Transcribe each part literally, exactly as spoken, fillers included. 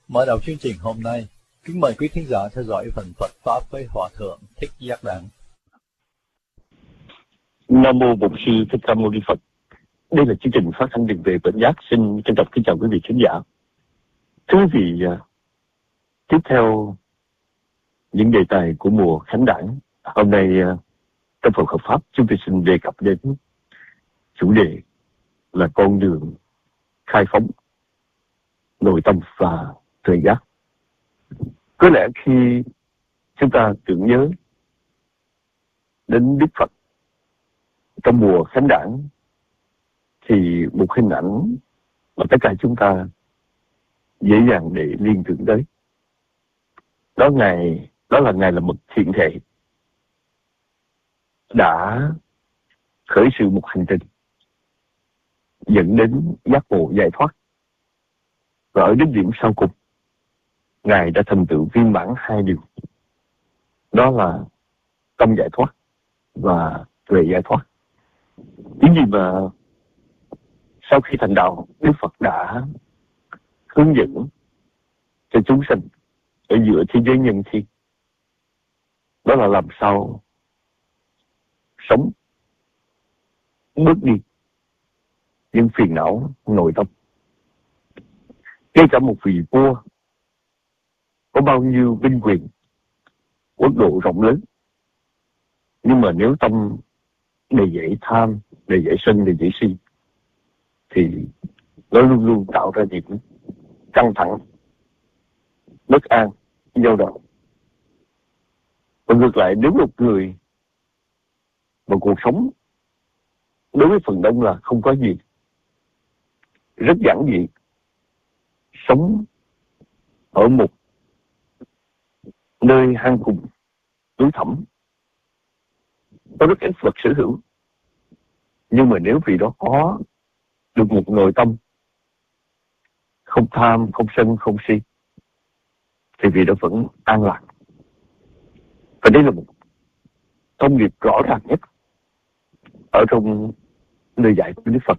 Mở đầu chương trình hôm nay, kính mời quý thính giả theo dõi phần Phật Pháp với Hòa Thượng Thích Giác Đặng. Nam mô Bổn Sư Thích Ca Mâu Ni Phật. Đây là chương trình phát thanh đường về bệnh giác. Xin trân trọng kính chào quý vị khán giả. Thưa quý vị, tiếp theo những đề tài của mùa khánh đản, hôm nay trong phần Phật Pháp chúng tôi xin đề cập đến chủ đề là con đường khai phóng nội tâm và tuệ giác. Có lẽ khi chúng ta tưởng nhớ đến Đức Phật trong mùa khánh đản thì một hình ảnh mà tất cả chúng ta dễ dàng để liên tưởng tới. Đó ngày đó là ngày là một thiện thể đã khởi sự một hành trình dẫn đến giác ngộ giải thoát. Và ở đích điểm sau cùng, Ngài đã thành tựu viên mãn hai điều. Đó là tâm giải thoát và tuệ giải thoát. Những gì mà sau khi thành đạo, Đức Phật đã hướng dẫn cho chúng sanh ở giữa thế giới nhân thiên. Đó là làm sao sống bớt đi những phiền não nội tâm. Ngay cả một vị vua có bao nhiêu vinh quyền, quốc độ rộng lớn, nhưng mà nếu tâm đầy dẫy tham, đầy dẫy sân, đầy dẫy si, thì nó luôn luôn tạo ra những căng thẳng, bất an, dao động. Và ngược lại, nếu một người mà cuộc sống đối với phần đông là không có gì, rất giản dị, sống ở một nơi hang cùng núi thẳm, có rất ít vật sở hữu, nhưng mà nếu vì đó có được một nội tâm không tham, không sân, không si, thì vì đó vẫn an lạc. Và đây là một thông điệp rõ ràng nhất ở trong lời dạy của Đức Phật.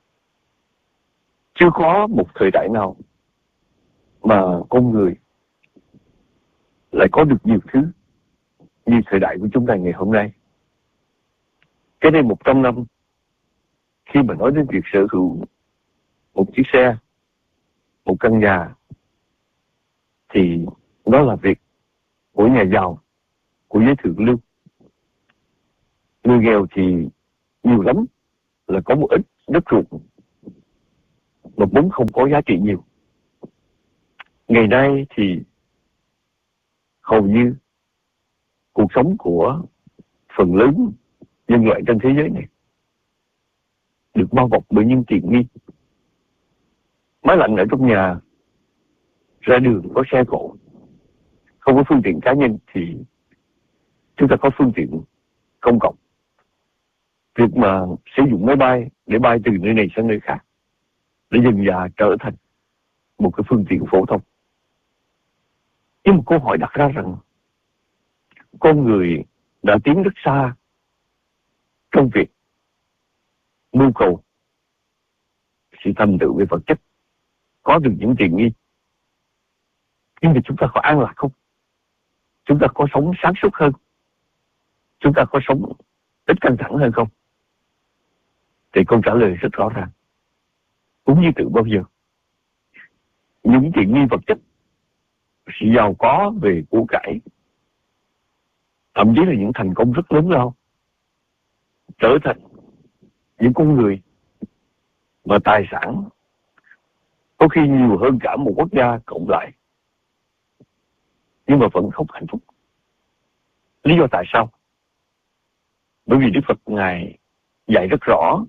Chưa có một thời đại nào mà con người lại có được nhiều thứ như thời đại của chúng ta ngày hôm nay. Cái đây một trăm năm, khi mà nói đến việc sở hữu một chiếc xe, một căn nhà, thì đó là việc của nhà giàu, của giới thượng lưu. Người nghèo thì nhiều lắm là có một ít đất ruộng mà vốn không có giá trị nhiều. Ngày nay thì hầu như cuộc sống của phần lớn nhân loại trên thế giới này được bao bọc bởi những tiện nghi. Máy lạnh ở trong nhà, ra đường có xe cộ, không có phương tiện cá nhân thì chúng ta có phương tiện công cộng. Việc mà sử dụng máy bay để bay từ nơi này sang nơi khác để dần dà trở thành một cái phương tiện phổ thông. Nhưng một câu hỏi đặt ra rằng con người đã tiến rất xa trong việc mưu cầu sự thành tựu về vật chất, có được những tiện nghi, nhưng mà chúng ta có an lạc không? Chúng ta có sống sáng suốt hơn? Chúng ta có sống ít căng thẳng hơn không? Thì câu trả lời rất rõ ràng, cũng như từ bao giờ. Những tiện nghi vật chất, sự giàu có về của cải, thậm chí là những thành công rất lớn lao, trở thành những con người mà tài sản có khi nhiều hơn cả một quốc gia cộng lại, nhưng mà vẫn không hạnh phúc. Lý do tại sao? Bởi vì Đức Phật Ngài dạy rất rõ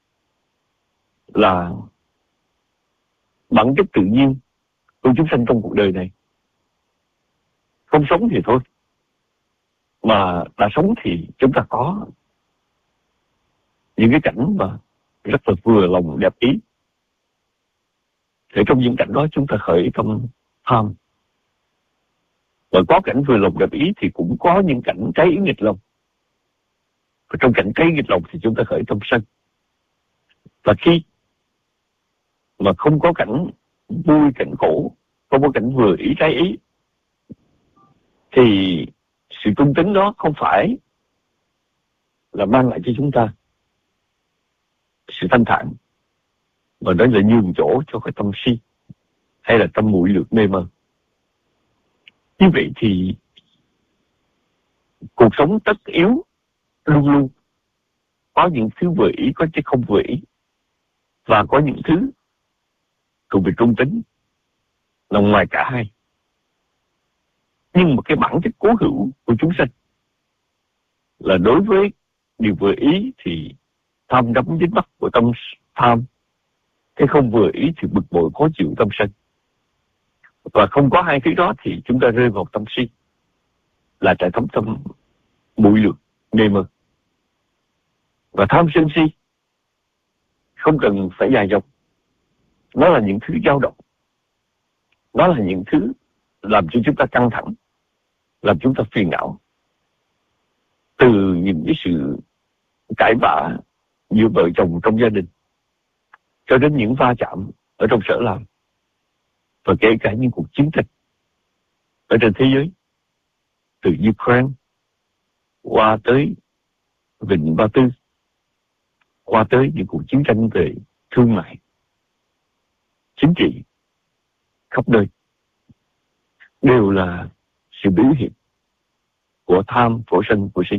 là bản chất tự nhiên của chúng sanh trong cuộc đời này. Không sống thì thôi, mà đã sống thì chúng ta có những cái cảnh mà rất là vừa lòng đẹp ý. Thì trong những cảnh đó chúng ta khởi tâm tham. Và có cảnh vừa lòng đẹp ý thì cũng có những cảnh trái ý nghịch lòng. Và trong cảnh trái nghịch lòng thì chúng ta khởi tâm sân. Và khi mà không có cảnh vui, cảnh khổ, không có cảnh vừa ý trái ý, thì sự trung tính đó không phải là mang lại cho chúng ta sự thanh thản, mà đó là nhường chỗ cho cái tâm si hay là tâm muội lược mê mơ. Như vậy thì cuộc sống tất yếu luôn luôn có những thứ vừa ý, có chứ không vừa ý, và có những thứ thuộc về trung tính nằm ngoài cả hai. Nhưng mà cái bản chất cố hữu của chúng sanh là đối với điều vừa ý thì tham đắm dính mắc của tâm tham, cái không vừa ý thì bực bội khó chịu tâm sân. Và không có hai thứ đó thì chúng ta rơi vào tâm si, là trại thống tâm muội lược mê mơ. Và tham sân si không cần phải dài dòng, nó là những thứ dao động, nó là những thứ làm cho chúng ta căng thẳng, làm chúng ta phiền não. Từ những cái sự cãi vã giữa vợ chồng trong gia đình, cho đến những va chạm ở trong sở làm, và kể cả những cuộc chiến tranh ở trên thế giới, từ Ukraine qua tới Vịnh Ba Tư, qua tới những cuộc chiến tranh về thương mại, chính trị khắp nơi, đều là sự biểu hiện của tham, của sân, của si.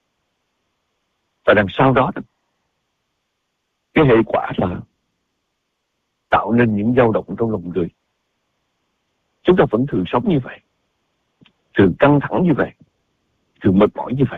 Và đằng sau đó, cái hệ quả là tạo nên những dao động trong lòng người. Chúng ta vẫn thường sống như vậy, thường căng thẳng như vậy, thường mệt mỏi như vậy.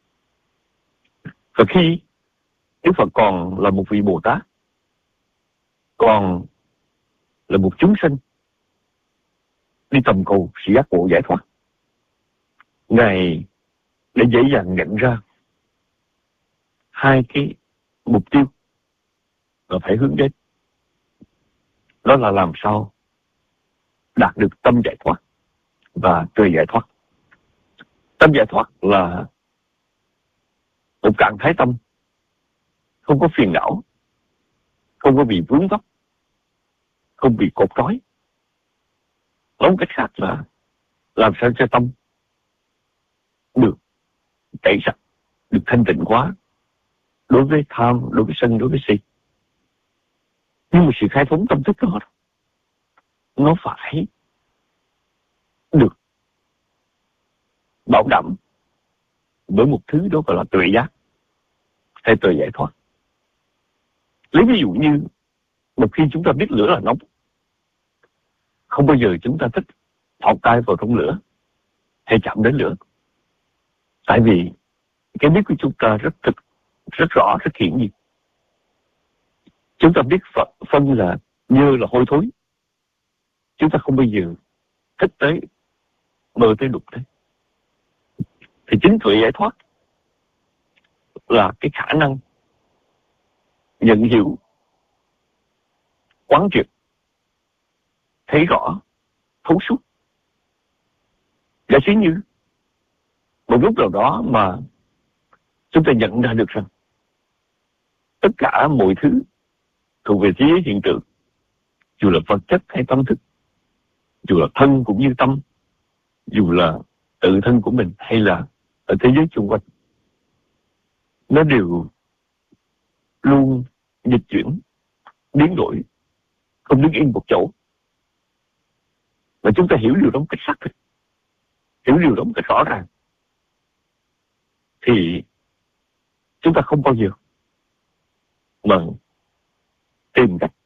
Và khi Đức Phật còn là một vị Bồ Tát, còn là một chúng sinh đi tầm cầu sự giác ngộ giải thoát, Ngài để dễ dàng nhận ra hai cái mục tiêu mà phải hướng đến. Đó là làm sao đạt được tâm giải thoát và tuệ giải thoát. Tâm giải thoát là một trạng thái tâm không có phiền não, không có bị vướng vấp, không bị cột trói. Nói một cách khác là làm sao cho tâm được tẩy sạch, được thanh tịnh quá đối với tham, đối với sân, đối với si. Nhưng mà sự khai phóng tâm thức đó, nó phải được bảo đảm với một thứ đó gọi là tuệ giác hay tuệ giải thoát. Lấy ví dụ như một khi chúng ta biết lửa là nóng, không bao giờ chúng ta thích thọc tay vào trong lửa hay chạm đến lửa. Tại vì cái biết của chúng ta rất thực, rất rõ, rất hiển nhiên. Chúng ta biết phân là nhơ là hôi thối, chúng ta không bao giờ thích tới, mơ tới, đụng tới. Thì chính tuệ giải thoát là cái khả năng nhận hiểu, quán triệt, thấy rõ, thấu suốt. Giả sử như một lúc nào đó mà chúng ta nhận ra được rằng tất cả mọi thứ thuộc về thế giới hiện tượng, dù là vật chất hay tâm thức, dù là thân cũng như tâm, dù là tự thân của mình hay là ở thế giới xung quanh, nó đều luôn dịch chuyển, biến đổi, không đứng yên một chỗ. Và chúng ta hiểu điều đó một cách xác thực, hiểu điều đó một cách rõ ràng, thì chúng ta không bao giờ mà tìm cách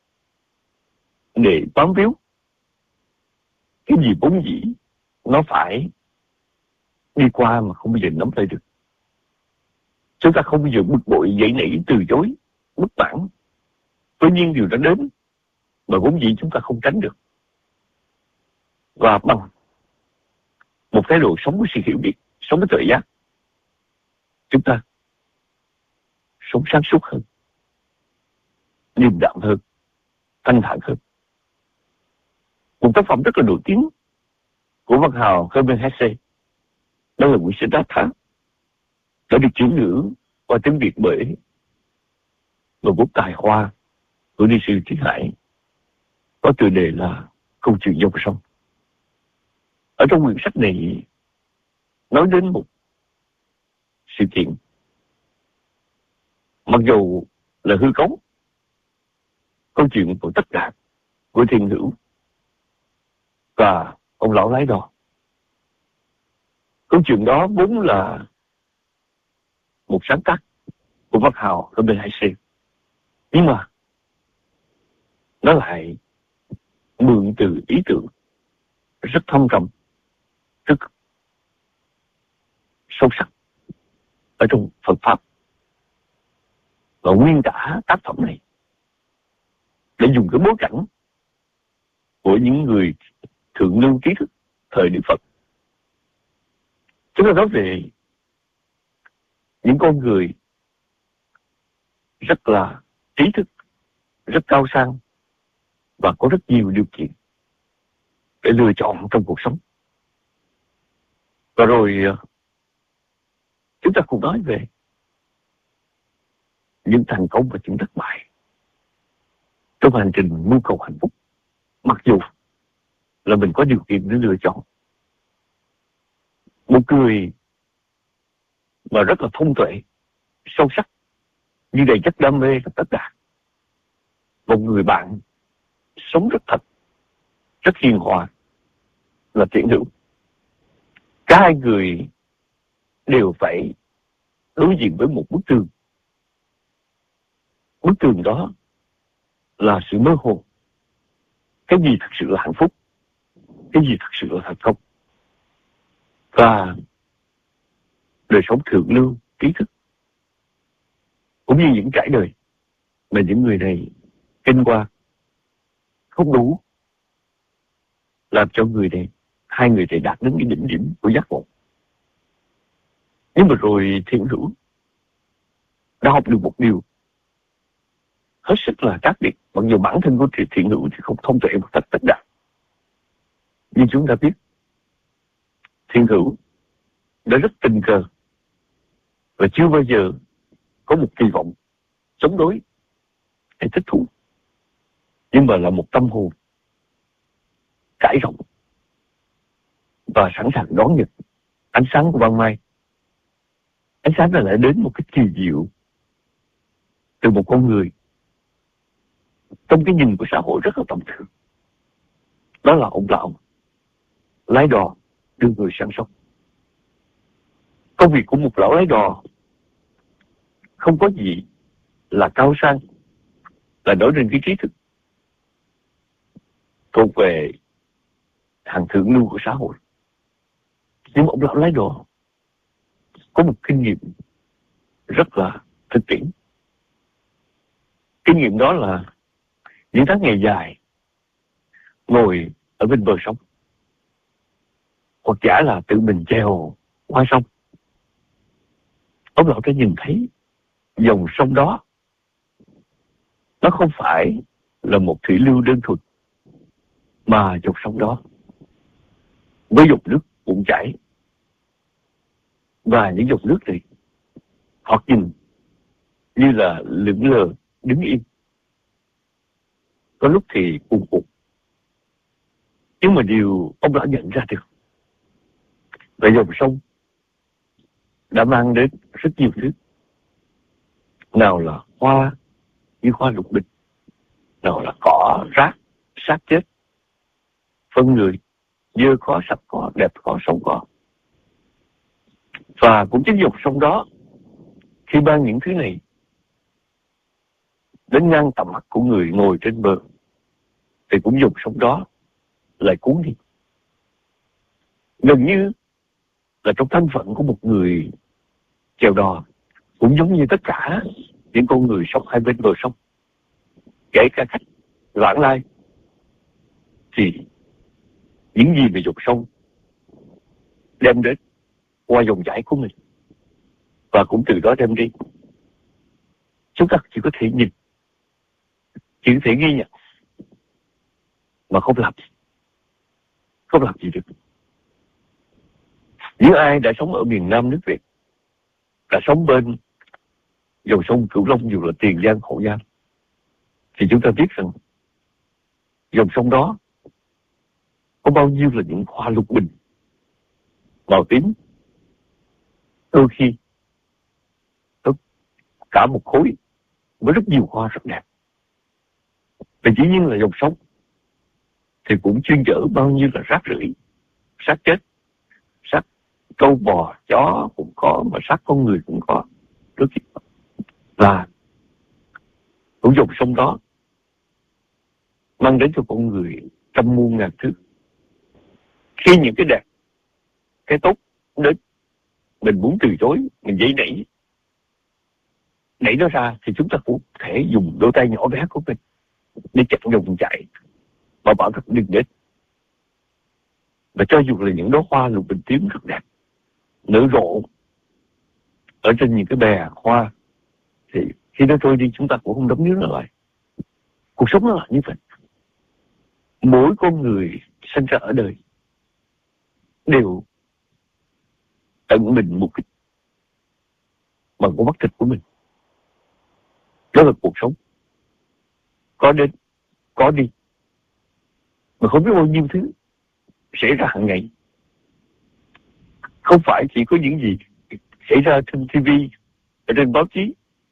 để bám víu cái gì vốn dĩ nó phải đi qua mà không bao giờ nắm tay được. Chúng ta không bao giờ bực bội, dậy nảy, từ chối, bất mãn với những điều đã đến mà vốn dĩ chúng ta không tránh được. Và bằng một thái độ sống với sự hiểu biết, sống với tuệ giác, chúng ta sống sáng suốt hơn, điềm đạm hơn, thanh thản hơn. Một tác phẩm rất là nổi tiếng của văn hào Hermann Hesse, đó là quyển Siddhartha, đã được chuyển ngữ qua tiếng Việt bởi một bút tài hoa của ni sư Triết Hải, có tựa đề là câu chuyện dòng sông. Ở trong quyển sách này nói đến một sự kiện, mặc dù là hư cấu, câu chuyện của tất cả của Thiên Hữu và ông lão lái đò. Câu chuyện đó vốn là một sáng tác của Văn Hào ở bên Hải Sơn, nhưng mà nó lại mượn từ ý tưởng rất thâm trầm, rất sâu sắc ở trong Phật Pháp. Và nguyên cả tác phẩm này để dùng cái bối cảnh của những người thượng lưu trí thức thời Đức Phật. Chúng ta nói về những con người rất là trí thức, rất cao sang và có rất nhiều điều kiện để lựa chọn trong cuộc sống. Và rồi chúng ta cùng nói về những thành công và những thất bại trong hành trình mưu cầu hạnh phúc, mặc dù là mình có điều kiện để lựa chọn. Một người mà rất là thông tuệ, sâu sắc, như đầy chất đam mê và tất cả. Một người bạn sống rất thật, rất hiền hòa là Thiện Hữu. Cả hai người đều phải đối diện với một bức tường. Bức tường đó là sự mơ hồ. Cái gì thực sự là hạnh phúc, cái gì thực sự là thành công. Và đời sống thượng lưu, trí thức, cũng như những trải đời mà những người này kinh qua, không đủ làm cho người này, hai người này đạt đến cái đỉnh điểm của giác ngộ. Nhưng mà rồi Thiện Hữu đã học được một điều hết sức là khác biệt. Mặc dù bản thân của Thiện Hữu thì không thông tuệ một cách tất đạt, nhưng chúng ta biết Thiện Hữu đã rất tình cờ và chưa bao giờ có một kỳ vọng chống đối hay thích thú, nhưng mà là một tâm hồn trải rộng và sẵn sàng đón nhận ánh sáng của ban mai. Ánh sáng này lại đến một cái kỳ diệu từ một con người trong cái nhìn của xã hội rất là tầm thường. Đó là ông lão lái đò đưa người sang sông. Công việc của một lão lái đò không có gì là cao sang, là nói lên cái trí thức thuộc về hàng thượng lưu của xã hội. Nhưng mà ông lão lái đò có một kinh nghiệm rất là thực tiễn. Kinh nghiệm đó là những tháng ngày dài ngồi ở bên bờ sông, hoặc giả là tự mình chèo qua sông. Ông lão đã nhìn thấy dòng sông đó nó không phải là một thủy lưu đơn thuần, mà dòng sông đó với dòng nước cuộn chảy. Và những dòng nước này họ nhìn như là lững lờ đứng yên, có lúc thì cuồn cuộn. Nhưng mà điều ông đã nhận ra được là dòng sông đã mang đến rất nhiều thứ. Nào là hoa như hoa lục bình, nào là cỏ rác xác chết, phân người dơ có, sạch có, đẹp có, sống có. Và cũng chính dòng sông đó khi mang những thứ này đến ngang tầm mắt của người ngồi trên bờ, thì cũng dòng sông đó lại cuốn đi. Gần như là trong thân phận của một người chèo đò, cũng giống như tất cả những con người sống hai bên bờ sông, kể cả khách vãng lai, thì những gì mà dòng sông đem đến qua dòng chảy của mình, và cũng từ đó đem đi, chúng ta chỉ có thể nhìn, chỉ có thể ghi nhận, mà không làm không làm gì được. Những ai đã sống ở miền Nam nước Việt, đã sống bên dòng sông Cửu Long, dù là Tiền Giang, Hậu Giang, thì chúng ta biết rằng dòng sông đó có bao nhiêu là những hoa lục bình màu tím, đôi khi cả một khối với rất nhiều hoa rất đẹp. Và dĩ nhiên là dòng sông thì cũng chuyên chở bao nhiêu là rác rưởi, xác chết, xác trâu bò chó cũng có, mà xác con người cũng có đôi khi. Và cũng dòng sông đó mang đến cho con người trăm muôn ngàn thứ. Khi những cái đẹp, cái tốt đến, mình muốn từ chối, mình dãy nảy nảy nó ra, thì chúng ta cũng thể dùng đôi tay nhỏ bé của mình để chặn dòng chảy và bảo thật đừng đến. Và cho dù là những đóa hoa lục bình tím rất đẹp nở rộ ở trên những cái bè hoa, thì khi nó trôi đi chúng ta cũng không đóng níu nó lại. Cuộc sống nó là như vậy. Mỗi con người sinh ra ở đời đều tận mình một kích bằng con mắt thịt của mình. Đó là cuộc sống, có đến có đi, mà không biết bao nhiêu thứ xảy ra hàng ngày. Không phải chỉ có những gì xảy ra trên ti vi, ở trên báo chí,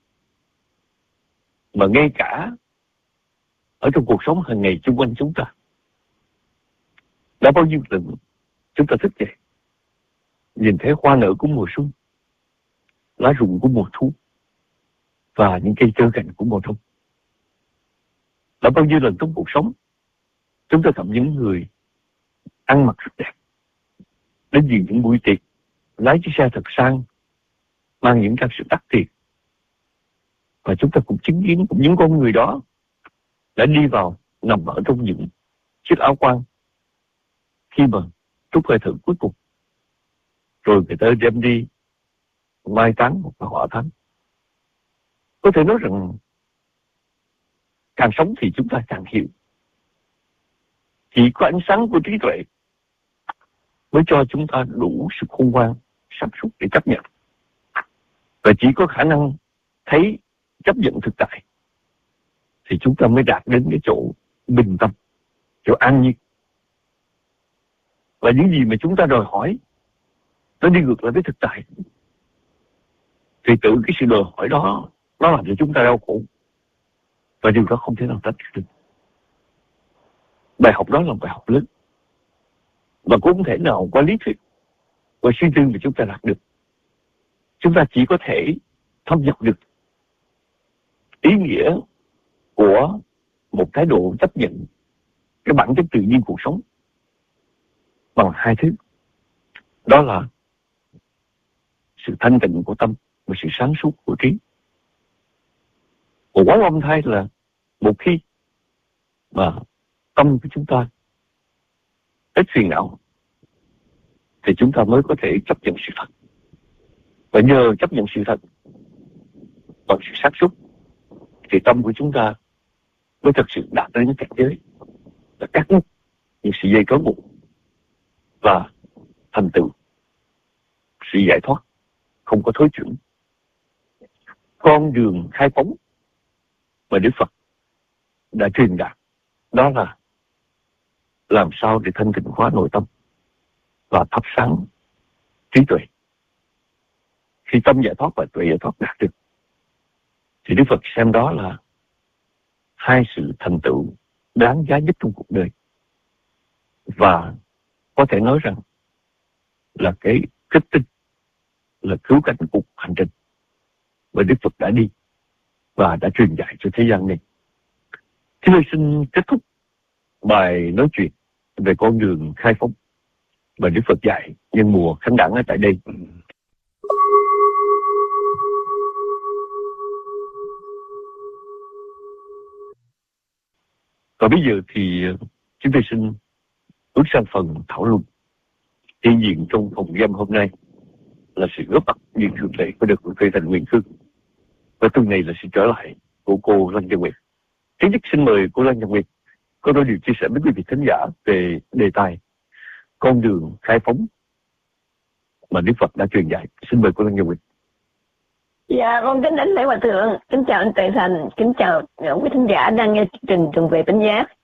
mà ngay cả ở trong cuộc sống hàng ngày xung quanh chúng ta. Đã bao nhiêu lần chúng ta thức dậy, nhìn thấy hoa nở của mùa xuân, lá rụng của mùa thu, và những cây trơ cành của mùa đông. Đã bao nhiêu lần trong cuộc sống chúng ta gặp những người ăn mặc rất đẹp, đến dự những buổi tiệc, lái chiếc xe thật sang, mang những trang sức đắt tiền, và chúng ta cũng chứng kiến cũng những con người đó đã đi vào nằm ở trong những chiếc áo quan khi mà trút hơi thở cuối cùng, rồi người ta đem đi mai táng hoặc là hỏa táng. Có thể nói rằng càng sống thì chúng ta càng hiểu, chỉ có ánh sáng của trí tuệ mới cho chúng ta đủ sự khôn ngoan, sáng suốt để chấp nhận. Và chỉ có khả năng thấy, chấp nhận thực tại, thì chúng ta mới đạt đến cái chỗ bình tâm, chỗ an nhiên. Và những gì mà chúng ta đòi hỏi nó đi ngược lại với thực tại, thì tự cái sự đòi hỏi đó nó làm cho chúng ta đau khổ, và điều đó không thể nào tránh được. Bài học đó là bài học lớn, và cũng không thể nào qua lý thuyết, qua suy tư mà chúng ta đạt được. Chúng ta chỉ có thể thâm nhập được ý nghĩa của một thái độ chấp nhận cái bản chất tự nhiên cuộc sống bằng hai thứ. Đó là sự thanh tịnh của tâm và sự sáng suốt của trí. Một quán âm thay là một khi mà tâm của chúng ta ít phiền não, thì chúng ta mới có thể chấp nhận sự thật. Và nhờ chấp nhận sự thật bằng sự sáng suốt, thì tâm của chúng ta mới thật sự đạt đến những cảnh giới là cắt đứt những sự dây trói buộc và thành tựu sự giải thoát không có thối chuyển. Con đường khai phóng mà Đức Phật đã truyền đạt đó là làm sao để thanh tịnh hóa nội tâm và thắp sáng trí tuệ. Khi tâm giải thoát và tuệ giải thoát đạt được, thì Đức Phật xem đó là hai sự thành tựu đáng giá nhất trong cuộc đời. Và có thể nói rằng là cái kết tinh, là cứu cánh cuộc hành trình mà Đức Phật đã đi và đã truyền dạy cho thế gian này. Thế tôi xin kết thúc bài nói chuyện về con đường khai phóng mà Đức Phật dạy nhân mùa khánh đản ở tại đây. Và bây giờ thì chúng tôi xin bước sang phần thảo luận. Hiện diện trong phòng game hôm nay là sự góp mặt như thường lệ của được Phê Thành Nguyễn Khương. Và tuần này là sự trở lại của cô Lăng Gia Nguyệt. Thứ nhất xin mời cô Lăng Gia Nguyệt có đôi điều chia sẻ với quý vị khán giả về đề tài con đường khai phóng mà Đức Phật đã truyền dạy. Xin mời cô Lăng Gia Nguyệt. Dạ, con kính đến lễ hòa thượng, kính chào anh Tuệ Thành, kính chào quý thính giả đang nghe chương trình Trường Về Bến Giác.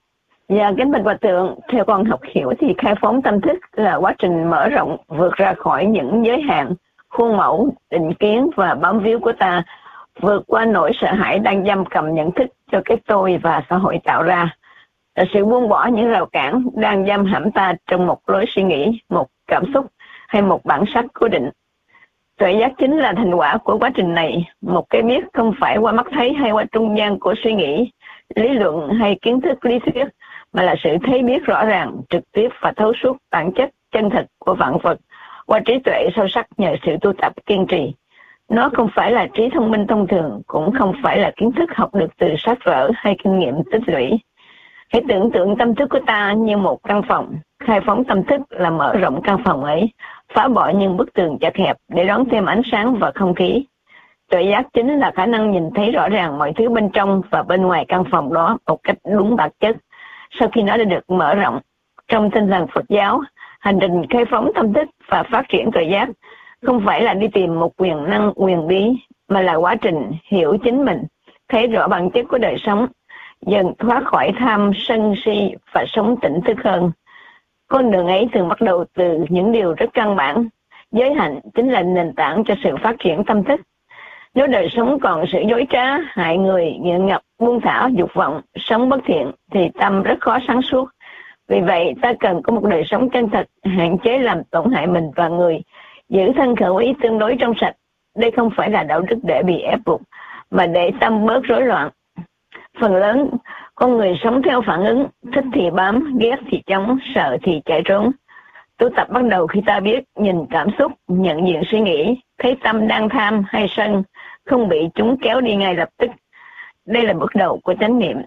Và kính bạch Hòa Thượng, theo con học hiểu thì khai phóng tâm thức là quá trình mở rộng vượt ra khỏi những giới hạn, khuôn mẫu, định kiến và bám víu của ta, vượt qua nỗi sợ hãi đang giam cầm nhận thức cho cái tôi và xã hội tạo ra. Là sự buông bỏ những rào cản đang giam hãm ta trong một lối suy nghĩ, một cảm xúc hay một bản sắc cố định. Tuệ giác chính là thành quả của quá trình này, một cái biết không phải qua mắt thấy hay qua trung gian của suy nghĩ, lý luận hay kiến thức lý thuyết, mà là sự thấy biết rõ ràng, trực tiếp và thấu suốt bản chất chân thật của vạn vật qua trí tuệ sâu sắc nhờ sự tu tập kiên trì. Nó không phải là trí thông minh thông thường, cũng không phải là kiến thức học được từ sách vở hay kinh nghiệm tích lũy. Hãy tưởng tượng tâm thức của ta như một căn phòng, khai phóng tâm thức là mở rộng căn phòng ấy, phá bỏ những bức tường chật hẹp để đón thêm ánh sáng và không khí. Tuệ giác chính là khả năng nhìn thấy rõ ràng mọi thứ bên trong và bên ngoài căn phòng đó một cách đúng bản chất. Sau khi nó đã được mở rộng, trong tinh thần Phật giáo, hành trình khai phóng tâm thức và phát triển tuệ giác không phải là đi tìm một quyền năng quyền bí, mà là quá trình hiểu chính mình, thấy rõ bản chất của đời sống, dần thoát khỏi tham sân si và sống tỉnh thức hơn. Con đường ấy thường bắt đầu từ những điều rất căn bản. Giới hạnh chính là nền tảng cho sự phát triển tâm thức. Nếu đời sống còn sự dối trá, hại người, nghiện ngập, buông thả, dục vọng, sống bất thiện, thì tâm rất khó sáng suốt. Vì vậy, ta cần có một đời sống chân thật, hạn chế làm tổn hại mình và người, giữ thân khẩu ý tương đối trong sạch. Đây không phải là đạo đức để bị ép buộc, mà để tâm bớt rối loạn. Phần lớn, con người sống theo phản ứng, thích thì bám, ghét thì chống, sợ thì chạy trốn. Tu tập bắt đầu khi ta biết nhìn cảm xúc, nhận diện suy nghĩ, thấy tâm đang tham hay sân, không bị chúng kéo đi ngay lập tức. Đây là bước đầu của chánh niệm.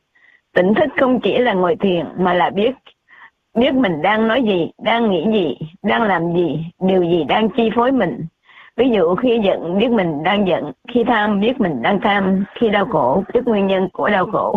Tỉnh thức không chỉ là ngồi thiền mà là biết, biết mình đang nói gì, đang nghĩ gì, đang làm gì, điều gì đang chi phối mình. Ví dụ khi giận biết mình đang giận, khi tham biết mình đang tham, khi đau khổ biết nguyên nhân của đau khổ.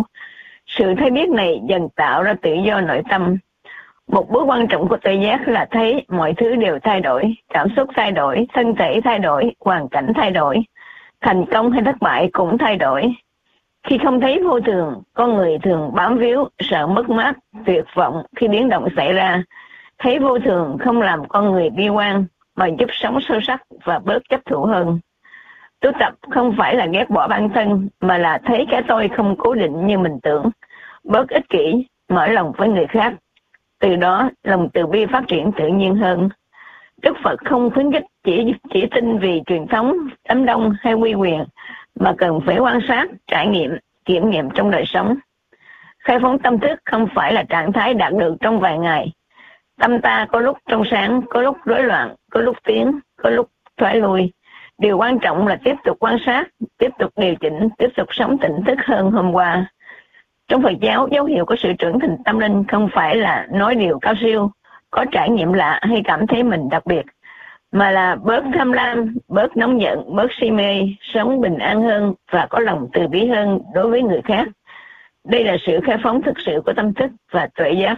Sự thấy biết này dần tạo ra tự do nội tâm. Một bước quan trọng của tuệ giác là thấy mọi thứ đều thay đổi, cảm xúc thay đổi, thân thể thay đổi, hoàn cảnh thay đổi, thành công hay thất bại cũng thay đổi. Khi không thấy vô thường, con người thường bám víu, sợ mất mát, tuyệt vọng khi biến động xảy ra. Thấy vô thường không làm con người bi quan, mà giúp sống sâu sắc và bớt chấp thủ hơn. Tu tập không phải là ghét bỏ bản thân, mà là thấy cái tôi không cố định như mình tưởng, bớt ích kỷ, mở lòng với người khác. Từ đó, lòng từ bi phát triển tự nhiên hơn. Đức Phật không khuyến khích chỉ chỉ tin vì truyền thống, đám đông hay uy quyền, mà cần phải quan sát, trải nghiệm, kiểm nghiệm trong đời sống. Khai phóng tâm thức không phải là trạng thái đạt được trong vài ngày. Tâm ta có lúc trong sáng, có lúc rối loạn, có lúc tiến, có lúc thoái lui. Điều quan trọng là tiếp tục quan sát, tiếp tục điều chỉnh, tiếp tục sống tỉnh thức hơn hôm qua. Trong Phật giáo, dấu hiệu của sự trưởng thành tâm linh không phải là nói điều cao siêu, có trải nghiệm lạ hay cảm thấy mình đặc biệt, mà là bớt tham lam, bớt nóng giận, bớt si mê, sống bình an hơn và có lòng từ bi hơn đối với người khác. Đây là sự khai phóng thực sự của tâm thức và tuệ giác.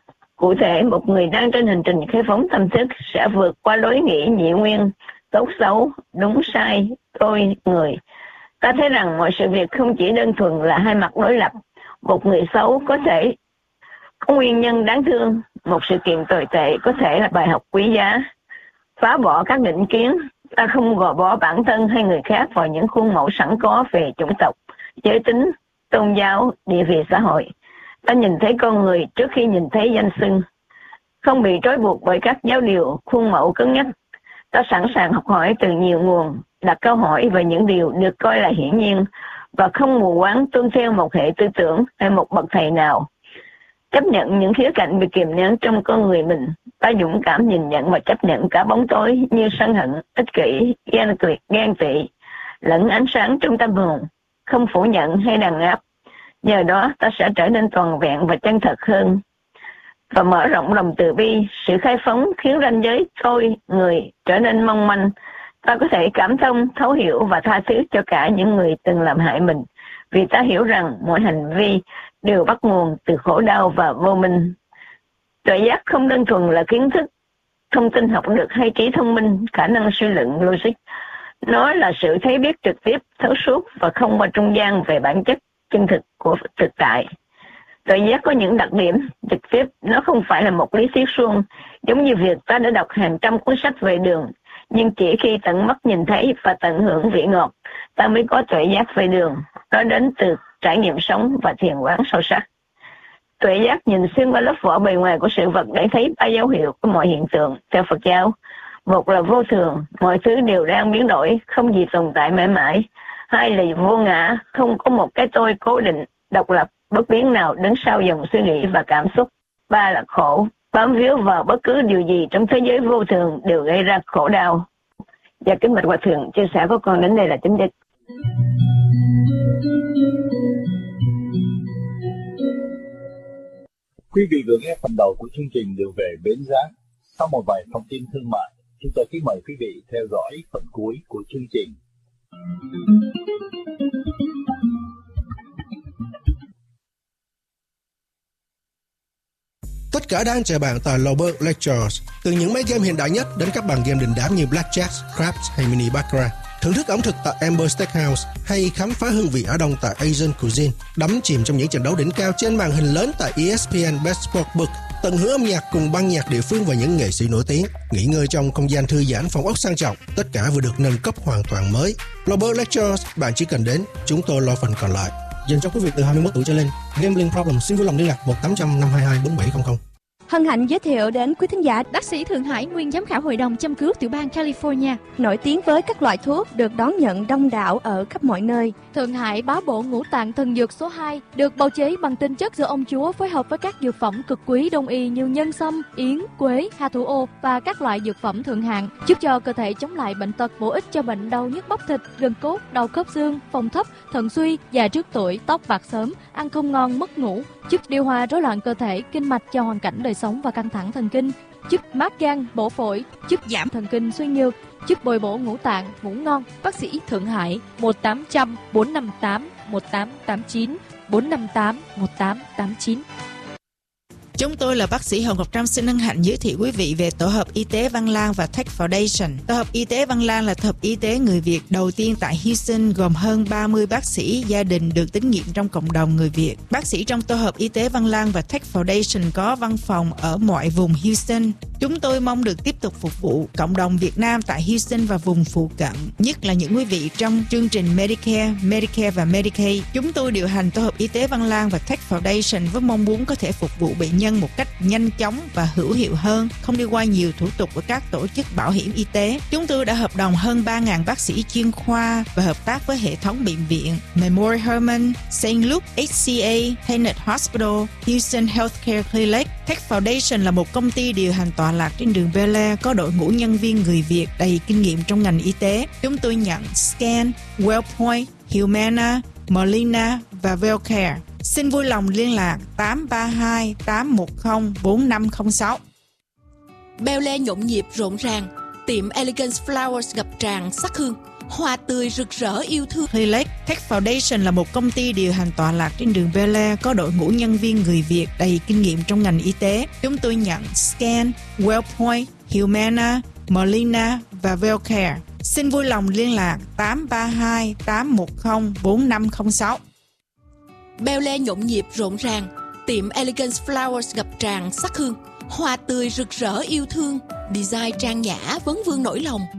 Cụ thể, một người đang trên hành trình khai phóng tâm thức sẽ vượt qua lối nghĩ nhị nguyên, tốt xấu, đúng sai, tôi, người. Ta thấy rằng mọi sự việc không chỉ đơn thuần là hai mặt đối lập. Một người xấu có thể có nguyên nhân đáng thương, một sự kiện tồi tệ có thể là bài học quý giá. Phá bỏ các định kiến, ta không gò bó bản thân hay người khác vào những khuôn mẫu sẵn có về chủng tộc, giới tính, tôn giáo, địa vị xã hội. Ta nhìn thấy con người trước khi nhìn thấy danh xưng, không bị trói buộc bởi các giáo điều, khuôn mẫu cứng nhắc. Ta sẵn sàng học hỏi từ nhiều nguồn, đặt câu hỏi về những điều được coi là hiển nhiên, và không mù quáng tuân theo một hệ tư tưởng hay một bậc thầy nào. Chấp nhận những khía cạnh bị kìm nén trong con người mình, ta dũng cảm nhìn nhận và chấp nhận cả bóng tối như sân hận, ích kỷ, ghen tuyệt, ghen tị, lẫn ánh sáng trong tâm hồn, không phủ nhận hay đàn áp. Nhờ đó ta sẽ trở nên toàn vẹn và chân thật hơn. Và mở rộng lòng từ bi, sự khai phóng khiến ranh giới tôi, người trở nên mong manh. Ta có thể cảm thông, thấu hiểu và tha thứ cho cả những người từng làm hại mình, vì ta hiểu rằng mọi hành vi đều bắt nguồn từ khổ đau và vô minh. Tuệ giác không đơn thuần là kiến thức, thông tin học được hay trí thông minh, khả năng suy luận logic. Nó là sự thấy biết trực tiếp, thấu suốt và không qua trung gian về bản chất chân thực của thực tại. Tuệ giác có những đặc điểm trực tiếp, nó không phải là một lý thuyết suông, giống như việc ta đã đọc hàng trăm cuốn sách về đường, nhưng chỉ khi tận mắt nhìn thấy và tận hưởng vị ngọt, ta mới có tuệ giác về đường. Nó đến từ trải nghiệm sống và thiền quán sâu sắc. Tuệ giác nhìn xuyên qua lớp vỏ bề ngoài của sự vật để thấy ba dấu hiệu của mọi hiện tượng. Theo Phật giáo, một là vô thường, mọi thứ đều đang biến đổi, không gì tồn tại mãi mãi. Hai là vô ngã, không có một cái tôi cố định, độc lập, bất biến nào đứng sau dòng suy nghĩ và cảm xúc. Ba là khổ, bám víu vào bất cứ điều gì trong thế giới vô thường đều gây ra khổ đau. Và kính bạch Hòa Thượng, chia sẻ của con đến đây là chấm dứt. Quý vị vừa nghe phần đầu của chương trình Đường về Bến Giác. Sau một vài thông tin thương mại, chúng tôi kính mời quý vị theo dõi phần cuối của chương trình. Tất cả đang chờ bạn tại Lobert Lectures. Từ những máy game hiện đại nhất đến các bàn game đình đám như Blackjack, Craps hay Mini Baccarat. Thưởng thức ẩm thực tại Amber Steakhouse hay khám phá hương vị Á Đông tại Asian Cuisine. Đắm chìm trong những trận đấu đỉnh cao trên màn hình lớn tại E S P N Best Sportsbook. Tận hưởng âm nhạc cùng ban nhạc địa phương và những nghệ sĩ nổi tiếng. Nghỉ ngơi trong không gian thư giãn phòng ốc sang trọng. Tất cả vừa được nâng cấp hoàn toàn mới. Lobert Lectures, bạn chỉ cần đến, chúng tôi lo phần còn lại. Dành cho quý vị từ hai mươi mốt tuổi trở lên. Gambling problem xin vui lòng liên lạc một tám trăm năm hai hai bốn bảy không không. Hân hạnh giới thiệu đến quý thính giả bác sĩ Thượng Hải, nguyên giám khảo hội đồng châm cứu tiểu bang California, nổi tiếng với các loại thuốc được đón nhận đông đảo ở khắp mọi nơi. Thượng Hải bá bộ ngũ tạng thần dược số hai, được bào chế bằng tinh chất do ông chúa phối hợp với các dược phẩm cực quý đông y như nhân sâm, yến, quế, hà thủ ô và các loại dược phẩm thượng hạng, giúp cho cơ thể chống lại bệnh tật, bổ ích cho bệnh đau nhức bắp thịt, gân cốt, đau khớp xương, phong thấp, thận suy, già trước tuổi, tóc bạc sớm, ăn không ngon, mất ngủ, giúp điều hòa rối loạn cơ thể, kinh mạch cho hoàn cảnh đời sống và căng thẳng thần kinh, giúp mát gan, bổ phổi, giúp giảm thần kinh suy nhược, giúp bồi bổ ngũ tạng, ngủ ngon. Bác sĩ Thượng Hải một tám không không bốn năm tám một tám tám chín bốn năm tám một tám tám chín. Chúng tôi là bác sĩ Hồng Ngọc Trâm xin hân hạnh giới thiệu quý vị về tổ hợp y tế Văn Lang và Tech Foundation. Tổ hợp y tế Văn Lang là tổ hợp y tế người Việt đầu tiên tại Houston, gồm hơn ba mươi bác sĩ gia đình được tín nhiệm trong cộng đồng người Việt. Bác sĩ trong tổ hợp y tế Văn Lang và Tech Foundation có văn phòng ở mọi vùng Houston. Chúng tôi mong được tiếp tục phục vụ cộng đồng Việt Nam tại Houston và vùng phụ cận, nhất là những quý vị trong chương trình Medicare, Medicare và Medicaid. Chúng tôi điều hành tổ hợp y tế Văn Lang và Tech Foundation với mong muốn có thể phục vụ bệnh nhân một cách nhanh chóng và hữu hiệu hơn, không đi qua nhiều thủ tục của các tổ chức bảo hiểm y tế. Chúng tôi đã hợp đồng hơn ba nghìn bác sĩ chuyên khoa và hợp tác với hệ thống bệnh viện Memorial Hermann, Saint Luke, H C A, Tenet Hospital, Houston Healthcare Clinic. Tech Foundation là một công ty điều hành tọa lạc trên đường Bel Air, có đội ngũ nhân viên người Việt đầy kinh nghiệm trong ngành y tế. Chúng tôi nhận Scan, Wellpoint, Humana, Molina và Wellcare. Xin vui lòng liên lạc tám ba hai tám một không bốn năm không sáu. Bel Air nhộn nhịp rộn ràng, tiệm Elegance Flowers ngập tràn sắc hương, hoa tươi rực rỡ yêu thương. Clinic. Tech Foundation là một công ty điều hành tọa lạc trên đường Bel Air, có đội ngũ nhân viên người Việt đầy kinh nghiệm trong ngành y tế. Chúng tôi nhận Scan, Wellpoint, Humana, Molina và Wellcare. Xin vui lòng liên lạc tám ba hai tám một không bốn năm không sáu. Bel Air nhộn nhịp rộn ràng, tiệm Elegance Flowers ngập tràn sắc hương, hoa tươi rực rỡ yêu thương, design trang nhã vấn vương nỗi lòng.